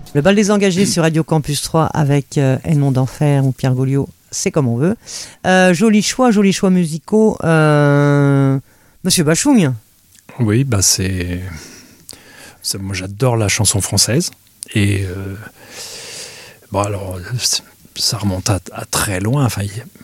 Le bal des engagés sur Radio Campus 3 avec Edmond d'Enfer ou Pierre Gauliot, c'est comme on veut. Jolis choix musicaux. Monsieur Bachung. Oui, moi j'adore la chanson française. Et alors, ça remonte à très loin. Enfin,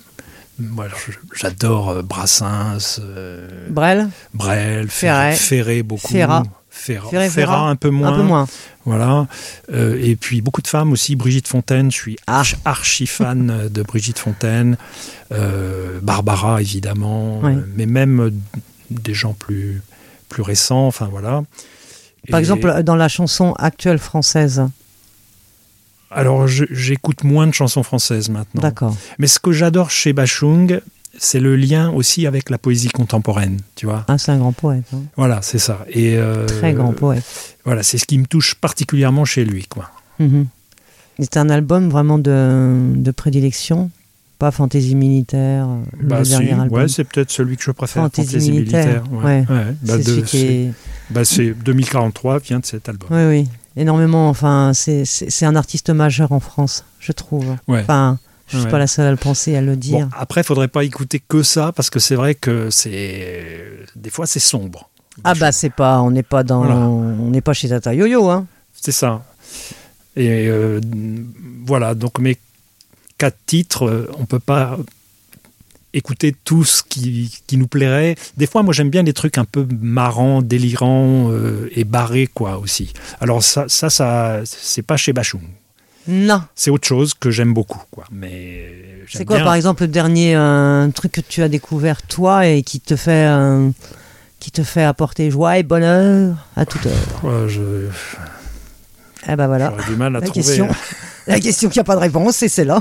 j'adore Brassens, Brel, Ferré beaucoup. Ferrat un peu moins. Voilà. Et puis beaucoup de femmes aussi. Brigitte Fontaine, je suis archi fan de Brigitte Fontaine. Barbara, évidemment. Oui. Mais même des gens plus récents. Enfin, voilà. Par exemple, dans la chanson actuelle française. Alors, j'écoute moins de chansons françaises maintenant. D'accord. Mais ce que j'adore chez Bachung, c'est le lien aussi avec la poésie contemporaine, tu vois. Ah, c'est un grand poète. Hein. Voilà, c'est ça. Et très grand poète. Voilà, c'est ce qui me touche particulièrement chez lui, quoi. Mm-hmm. C'est un album vraiment de prédilection, pas Fantaisie militaire. Le dernier album. Ouais, c'est peut-être celui que je préfère. Fantaisie militaire. Ouais. C'est 2043 vient de cet album. Oui. Énormément. Enfin, c'est un artiste majeur en France, je trouve. Ouais. Enfin. Je ne suis pas la seule à le penser, à le dire. Bon, après, il ne faudrait pas écouter que ça, parce que c'est vrai que des fois, c'est sombre. C'est pas, on n'est pas on n'est pas chez Tata Yo-Yo, hein. C'est ça. Et voilà, donc mes 4 titres, on ne peut pas écouter tout ce qui nous plairait. Des fois, moi, j'aime bien des trucs un peu marrants, délirants et barrés, quoi, aussi. Alors ça c'est pas chez Bachung. Non. C'est autre chose que j'aime beaucoup, quoi. Mais c'est quoi, par exemple, le dernier truc que tu as découvert, toi, et qui te fait apporter joie et bonheur à toute heure? Voilà. J'aurais du mal à trouver. La question qui n'a pas de réponse, c'est celle-là.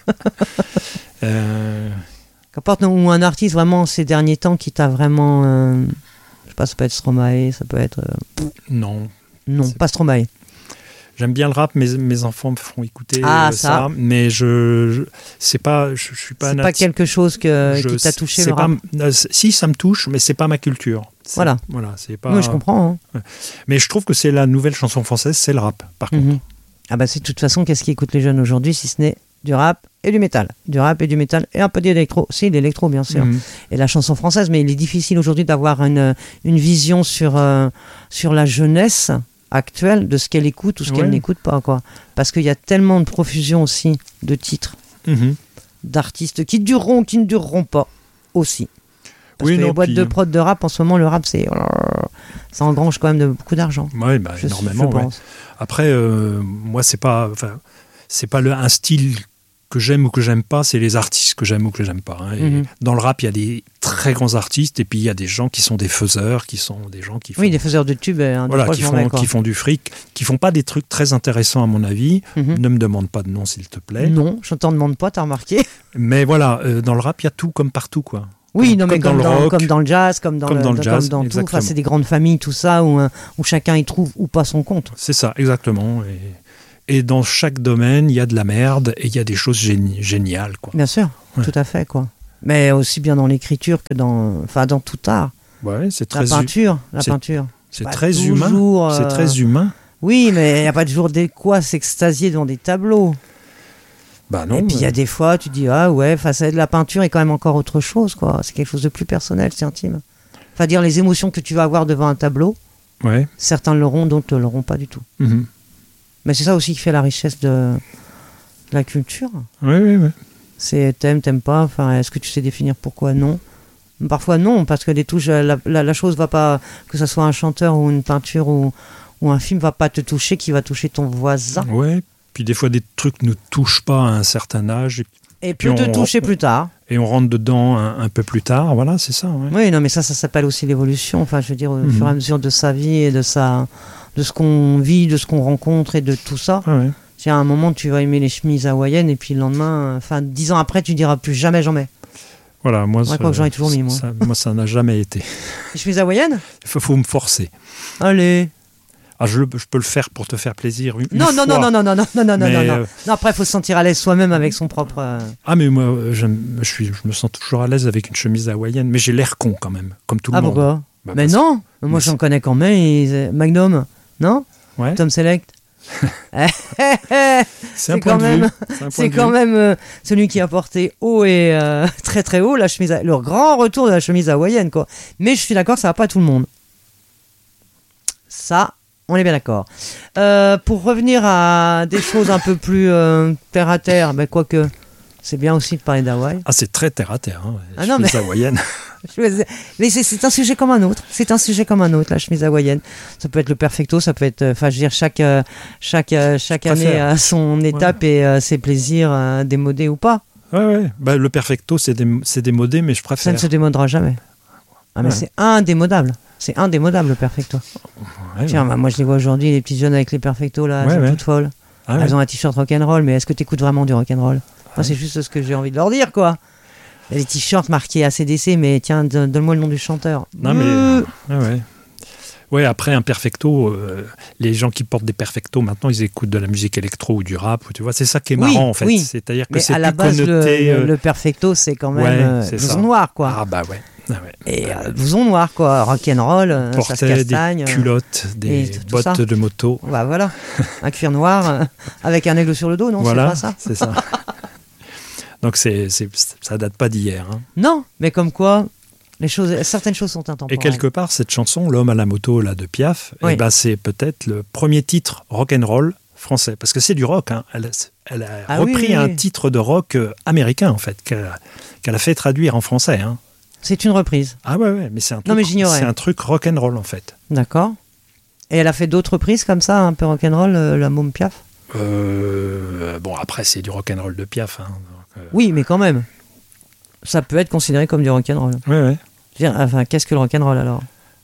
Qu'importe, ou un artiste vraiment ces derniers temps qui t'a vraiment... je sais pas, ça peut être Stromae, ça peut être... Non, pas Stromae. J'aime bien le rap, mes enfants me font écouter ça, mais je suis pas c'est pas quelque chose qui t'a touché, le rap. Si, ça me touche, mais c'est pas ma culture. Voilà, c'est pas. Oui, je comprends. Hein. Mais je trouve que c'est la nouvelle chanson française, c'est le rap, par contre. C'est de toute façon, qu'est-ce qu'écoutent les jeunes aujourd'hui, si ce n'est du rap et du métal, et un peu d'électro. Si, l'électro, bien sûr. Et la chanson française, mais il est difficile aujourd'hui d'avoir une vision sur la jeunesse actuelle de ce qu'elle écoute ou ce qu'elle n'écoute pas, quoi. Parce qu'il y a tellement de profusion aussi de titres, d'artistes qui dureront, qui ne dureront pas aussi. Parce que les boîtes de prod de rap, en ce moment, le rap, ça engrange quand même beaucoup d'argent. Oui, énormément. Je pense. Après, moi, c'est pas un style que j'aime ou que j'aime pas, c'est les artistes que j'aime ou que j'aime pas. Hein. Et dans le rap, il y a des très grands artistes, et puis il y a des gens qui sont des faiseurs, qui sont des gens qui font... Oui, des faiseurs de tubes. Qui font du fric, qui font pas des trucs très intéressants à mon avis. Ne me demande pas de nom, s'il te plaît. Non, je t'en demande pas, t'as remarqué. Mais voilà, dans le rap, il y a tout comme partout, quoi. Oui, comme dans le jazz, comme dans tout. Enfin, c'est des grandes familles, tout ça, où chacun y trouve ou pas son compte. C'est ça, exactement. Et dans chaque domaine, il y a de la merde et il y a des choses géniales, quoi. Bien sûr, tout à fait, quoi. Mais aussi bien dans l'écriture que dans tout art. Ouais, c'est très la peinture. C'est très humain. C'est très humain. Oui, mais il n'y a pas toujours de quoi s'extasier devant des tableaux. Non. Et puis il y a des fois, tu dis face à de la peinture est quand même encore autre chose, quoi. C'est quelque chose de plus personnel, c'est intime. Enfin, dire les émotions que tu vas avoir devant un tableau. Ouais. Certains l'auront, d'autres ne l'auront pas du tout. Mais c'est ça aussi qui fait la richesse de la culture. Oui. C'est t'aimes pas, enfin, est-ce que tu sais définir pourquoi non? Parfois non, parce que les touches, la chose va pas, que ce soit un chanteur ou une peinture ou un film, va pas te toucher, qui va toucher ton voisin. Ouais, puis des fois des trucs ne touchent pas à un certain âge. Et peut te toucher plus tard. Et on rentre dedans un peu plus tard, voilà, c'est ça. Ouais. Oui, non, mais ça s'appelle aussi l'évolution, enfin, je veux dire, au fur et à mesure de sa vie et de ce qu'on vit, de ce qu'on rencontre et de tout ça. Ouais. À un moment, tu vas aimer les chemises hawaïennes et puis le lendemain, 10 ans après, tu diras plus jamais, j'en mets. Voilà, moi, quoi que j'en ai toujours mis, moi. Ça n'a jamais été. Les chemises hawaïennes? Il faut me forcer. Allez. Je peux le faire pour te faire plaisir. Non. Après, il faut se sentir à l'aise soi-même avec son propre. Mais moi, je me sens toujours à l'aise avec une chemise hawaïenne, mais j'ai l'air con quand même, comme tout le monde. Pourquoi? Mais non, moi j'en connais quand même. Magnum, non? Ouais. Tom Select. C'est un point de vue. C'est quand même celui qui a porté haut et très très haut la chemise, le grand retour de la chemise hawaïenne, quoi. Mais je suis d'accord, ça va pas à tout le monde. Ça, on est bien d'accord. Pour revenir à des choses un peu plus terre à terre, ben quoique c'est bien aussi de parler d'Hawaï. Ah, c'est très terre à terre, hein, la non, chemise hawaïenne. Mais c'est un sujet comme un autre. C'est un sujet comme un autre, la chemise hawaïenne. Ça peut être le perfecto, ça peut être. Enfin, je veux dire, chaque année a son étape et ses plaisirs démodés ou pas. Ouais. Bah, le perfecto, c'est démodé, mais je préfère. Ça ne se démodera jamais. Ah, mais c'est indémodable. C'est indémodable, le perfecto. Ouais, tiens, bah, moi, je les vois aujourd'hui, les petits jeunes avec les perfectos, là, elles sont toutes folles. Elles ont un t-shirt rock'n'roll, mais est-ce que tu écoutes vraiment du rock'n'roll ? Moi, c'est juste ce que j'ai envie de leur dire, quoi. Il y a des t-shirts marqués ACDC, mais tiens, donne-moi le nom du chanteur. Non, mais. Ouais, après un perfecto, les gens qui portent des perfectos maintenant, ils écoutent de la musique électro ou du rap, tu vois, c'est ça qui est marrant en fait. Oui. C'est-à-dire que mais c'est à la base, connoté. Le perfecto, c'est quand même blouson noir, quoi. Ah bah ouais. Et blouson noir, quoi, rock'n'roll, ça se castagne. Des culottes, des bottes de moto. Bah voilà, un cuir noir avec un aigle sur le dos, non, voilà, c'est pas ça. C'est ça. Donc ça date pas d'hier. Hein. Non, mais comme quoi, certaines choses sont intemporelles. Et quelque part, cette chanson, L'homme à la moto là, de Piaf, oui. C'est peut-être le premier titre rock'n'roll français. Parce que c'est du rock. Hein. Elle a repris un titre de rock américain, en fait, qu'elle a fait traduire en français. Hein. C'est une reprise. Ah ouais, mais c'est un truc, non, mais j'ignorais. C'est un truc rock'n'roll, en fait. D'accord. Et elle a fait d'autres reprises comme ça, un peu rock'n'roll, la môme Piaf Bon, après, c'est du rock'n'roll de Piaf. Hein, donc, oui, mais quand même. Ça peut être considéré comme du rock'n'roll. Ouais. Enfin, qu'est-ce que le rock'n'roll alors ?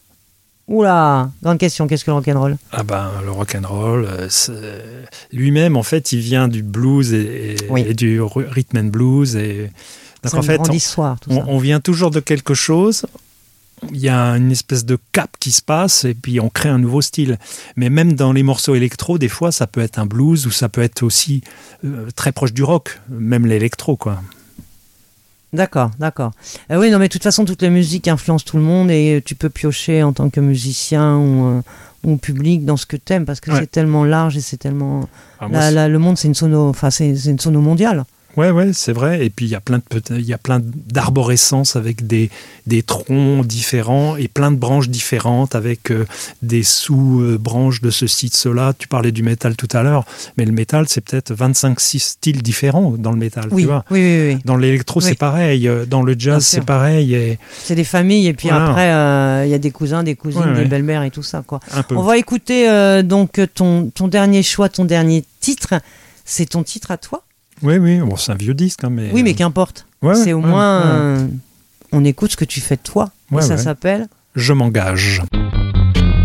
Oula, grande question, qu'est-ce que le rock'n'roll ? Ah ben, le rock'n'roll, lui-même, en fait, il vient du blues et du rhythm and blues. Donc, c'est en fait, une grande histoire, tout ça. On vient toujours de quelque chose. Il y a une espèce de cap qui se passe et puis on crée un nouveau style. Mais même dans les morceaux électro, des fois, ça peut être un blues ou ça peut être aussi très proche du rock, même l'électro, quoi. D'accord. Oui, non, mais de toute façon, toutes les musiques influencent tout le monde et tu peux piocher en tant que musicien ou public dans ce que t'aimes parce que c'est tellement large et c'est tellement... le monde, c'est une sono mondiale. Ouais, c'est vrai. Et puis, il y a plein d'arborescences avec des troncs différents et plein de branches différentes avec des sous-branches de ceci, de cela. Tu parlais du métal tout à l'heure, mais le métal, c'est peut-être 25-6 styles différents dans le métal, tu vois. Oui. Dans l'électro, c'est pareil. Dans le jazz, c'est pareil. Et... c'est des familles et puis après, il y a des cousins, des cousines, des belles-mères et tout ça, quoi. On va écouter donc ton dernier choix, ton dernier titre. C'est ton titre à toi ? Oui, bon, c'est un vieux disque. Hein, mais... Oui, mais qu'importe. C'est au moins... on écoute ce que tu fais de toi. Et ça s'appelle Je m'engage.